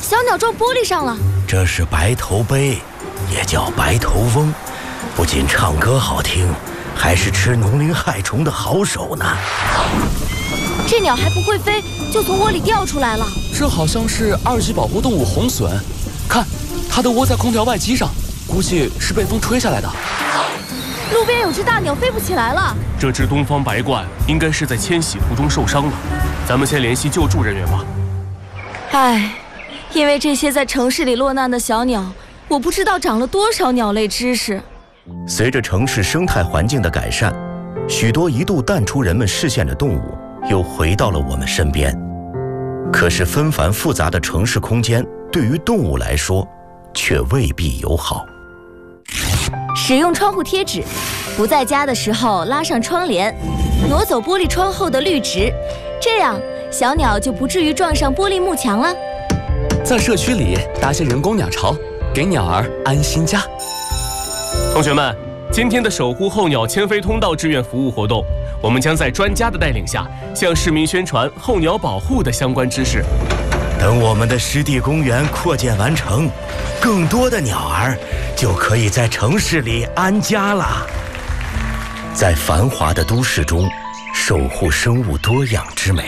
小鸟撞玻璃上了。 这是白头鹎，也叫白头翁，不仅唱歌好听，还是吃农灵害虫的好手呢。 这鸟还不会飞，就从窝里掉出来了。 这好像是2级保护动物红隼，看，它的窝在空调外机上，估计是被风吹下来的。 路边有只大鸟飞不起来了。 这只东方白鹳应该是在迁徙途中受伤了，咱们先联系救助人员吧。 唉，因为这些在城市里落难的小鸟，我不知道长了多少鸟类知识。 随着城市生态环境的改善，许多一度淡出人们视线的动物又回到了我们身边。可是纷繁复杂的城市空间对于动物来说却未必友好。 使用窗户贴纸，不在家的时候拉上窗帘，挪走玻璃窗后的绿植，这样小鸟就不至于撞上玻璃幕墙了。 在社区里搭些人工鸟巢，给鸟儿安心家。 同学们，今天的守护候鸟迁飞通道志愿服务活动，我们将在专家的带领下，向市民宣传候鸟保护的相关知识。 等我们的湿地公园扩建完成，更多的鸟儿就可以在城市里安家了。在繁华的都市中，守护生物多样之美。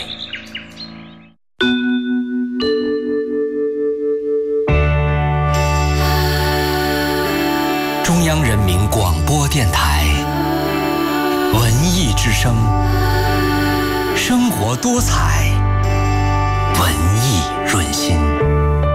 中央人民广播电台文艺之声，生活多彩，文艺润心。